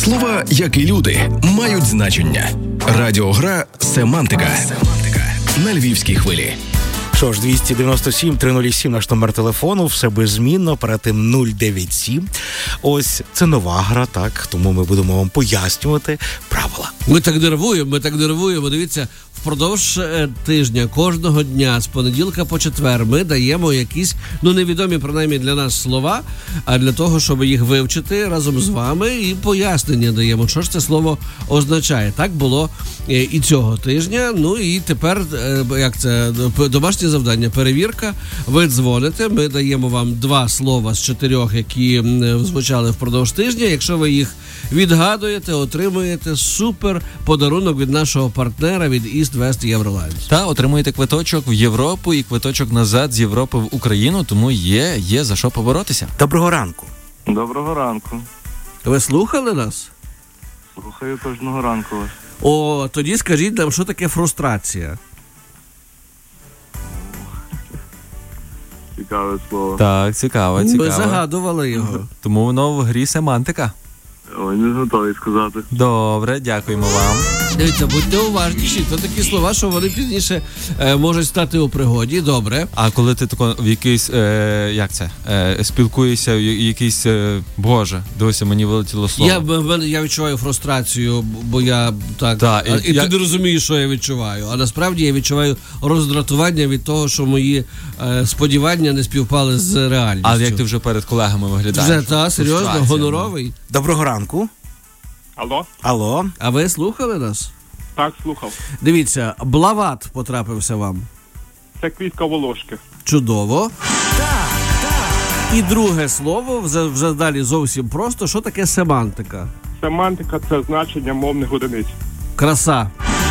Слова, як і люди, мають значення. Радіогра «Семантика» на Львівській хвилі. Що ж, 297-307 наш номер телефону, все беззмінно, перед тим 097. Ось це нова гра, так, тому ми будемо вам пояснювати правила. Ми так нервуємо. Дивіться, впродовж тижня, кожного дня, з понеділка по четвер, ми даємо якісь, невідомі, принаймні для нас слова, а для того, щоб їх вивчити разом з вами, і пояснення даємо, що ж це слово означає. Так було і цього тижня, і тепер, домашнє завдання, перевірка. Ви дзвоните, ми даємо вам 2 слова з 4, які звучали впродовж тижня. Якщо ви їх відгадуєте, отримуєте супер подарунок від нашого партнера, від East West Eurolines. Та отримуєте квиточок в Європу і квиточок назад з Європи в Україну, тому є за що поборотися. Доброго ранку. Доброго ранку. Ви слухали нас? Слухаю кожного ранку вас. Тоді скажіть нам, що таке фрустрація? Цікаве слово. Так, цікаво. Ми загадували його. Тому воно в грі семантика. Ой, не готовий сказати. Добре, дякуємо вам. Дивіться, будьте уважніші. Це такі слова, що вони пізніше можуть стати у пригоді. Добре. А коли ти тако в якийсь, спілкуєшся в якийсь, Боже, дивися, мені вилетіло слово. Я відчуваю фрустрацію, бо я так... ти не розумієш, що я відчуваю. А насправді я відчуваю роздратування від того, що мої сподівання не співпали з реальністю. А як ти вже перед колегами виглядаєш? Вже, серйозно, гоноровий. Доброго ранку. Алло. А ви слухали нас? Так, слухав. Дивіться, блават потрапився вам. Це квітка волошки. Чудово. Так. І друге слово, вже далі зовсім просто, що таке семантика? Семантика – це значення мовних одиниць. Краса.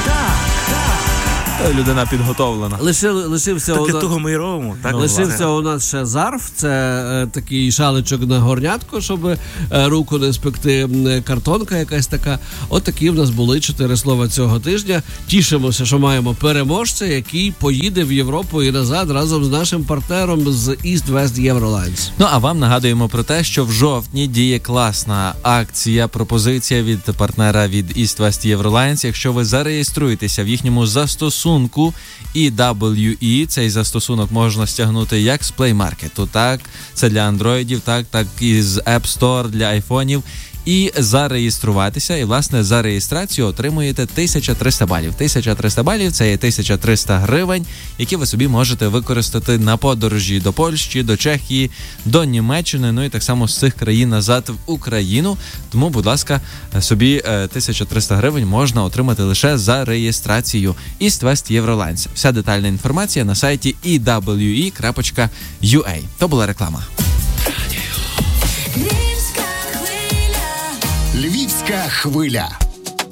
Людина підготовлена. Лишився Так для того ми і робимо. Лишився у нас ще зарф, це такий шаличок на горнятко, щоб руку не спекти, картонка якась така. От такі в нас були 4 слова цього тижня. Тішимося, що маємо переможця, який поїде в Європу і назад разом з нашим партнером з East West Eurolines. А вам нагадуємо про те, що в жовтні діє класна акція, пропозиція від партнера від East West Eurolines. Якщо ви зареєструєтеся в їхньому застосунку EWE, цей застосунок можна стягнути як з Play Market, так, це для андроїдів, так і з App Store для айфонів. І зареєструватися, і, власне, за реєстрацію отримуєте 1300 балів. 1300 балів – це є 1300 гривень, які ви собі можете використати на подорожі до Польщі, до Чехії, до Німеччини, і так само з цих країн назад в Україну. Тому, будь ласка, собі 1300 гривень можна отримати лише за реєстрацію East West Eurolines. Вся детальна інформація на сайті ewe.ua. То була реклама. Львівська хвиля.